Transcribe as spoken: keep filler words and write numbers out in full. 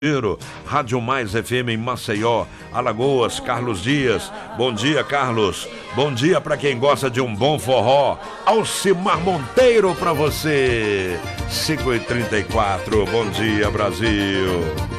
Rádio Mais F M em Maceió, Alagoas, Carlos Dias. Bom dia, Carlos. Bom dia para quem gosta de um bom forró. Alcimar Monteiro para você. cinco e trinta e quatro. Bom dia, Brasil.